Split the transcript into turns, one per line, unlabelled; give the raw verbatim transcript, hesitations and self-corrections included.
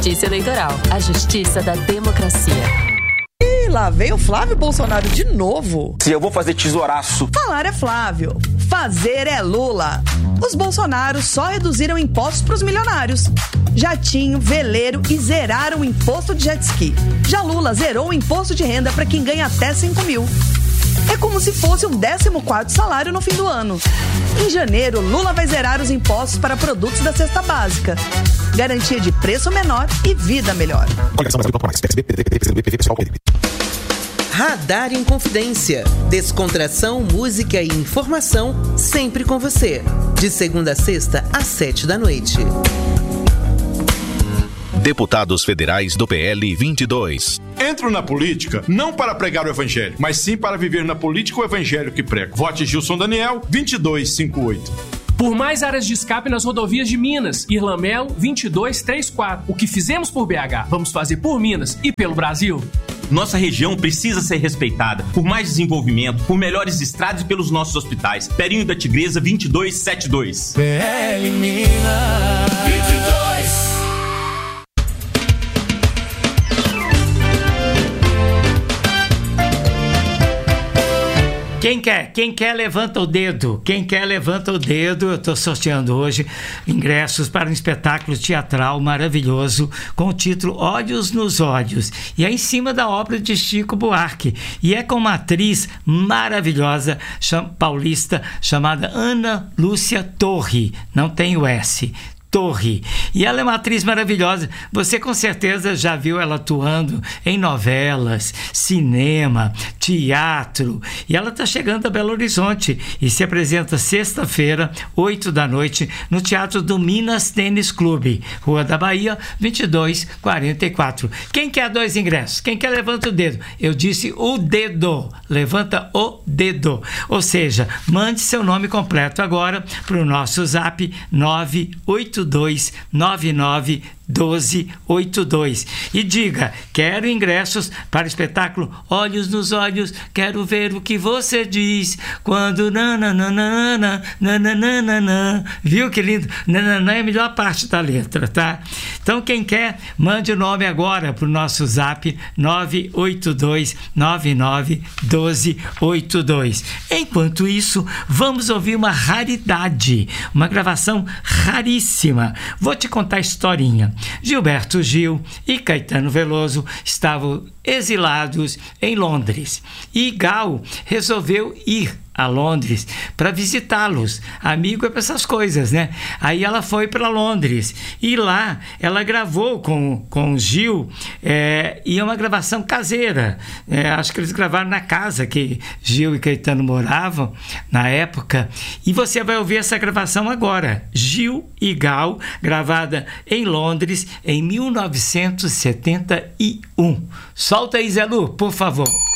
Justiça Eleitoral, a justiça da democracia.
E lá veio o Flávio Bolsonaro de novo.
Se eu vou fazer tesouraço.
Falar é Flávio, fazer é Lula. Os Bolsonaros só reduziram impostos para os milionários. Jatinho, veleiro e zeraram o imposto de jet ski. Já Lula zerou o imposto de renda para quem ganha até cinco mil. É como se fosse um décimo quarto salário no fim do ano. Em janeiro, Lula vai zerar os impostos para produtos da cesta básica. Garantia de preço menor e vida melhor.
Radar Inconfidência. Descontração, música e informação sempre com você. De segunda a sexta, às sete da noite.
Deputados federais do P L vinte e dois.
Entro na política não para pregar o evangelho, mas sim para viver na política o evangelho que prego. Vote Gilson Daniel, vinte e dois cinquenta e oito.
Por mais áreas de escape nas rodovias de Minas, Irlan Melo, vinte e dois trinta e quatro. O que fizemos por B H, vamos fazer por Minas e pelo Brasil.
Nossa região precisa ser respeitada por mais desenvolvimento, por melhores estradas e pelos nossos hospitais. Perinho da Tigresa, vinte e dois setenta e dois.
P L Minas vinte e dois.
Quem quer? Quem quer, levanta o dedo. Quem quer, levanta o dedo. Eu estou sorteando hoje ingressos para um espetáculo teatral maravilhoso com o título Olhos nos Olhos. E é em cima da obra de Chico Buarque. E é com uma atriz maravilhosa paulista chamada Ana Lúcia Torre. Não tem o S. Torre. E ela é uma atriz maravilhosa. Você com certeza já viu ela atuando em novelas, cinema, teatro. E ela está chegando a Belo Horizonte e se apresenta sexta-feira, oito da noite, no Teatro do Minas Tênis Clube, Rua da Bahia, vinte e dois quarenta e quatro. Quem quer dois ingressos? Quem quer, levanta o dedo. Eu disse o dedo. Levanta o dedo. Ou seja, mande seu nome completo agora para o nosso zap nove oito dois nove nove um dois oito dois e diga: quero ingressos para o espetáculo Olhos nos Olhos, quero ver o que você diz quando nananana, nananana. Viu que lindo? Nananana é a melhor parte da letra, tá? Então quem quer, mande o nome agora para o nosso zap nove oito dois nove nove um dois oito dois. Enquanto isso, vamos ouvir uma raridade, uma gravação raríssima. Vou te contar a historinha. Gilberto Gil e Caetano Veloso estavam exilados em Londres e Gal resolveu ir a Londres para visitá-los. Amigo é para essas coisas, né? Aí ela foi para Londres e lá ela gravou com, com o Gil é, e é uma gravação caseira. É, acho que eles gravaram na casa que Gil e Caetano moravam na época. E você vai ouvir essa gravação agora. Gil e Gal, gravada em Londres em mil novecentos e setenta e um. Solta aí, Zé Lu, por favor.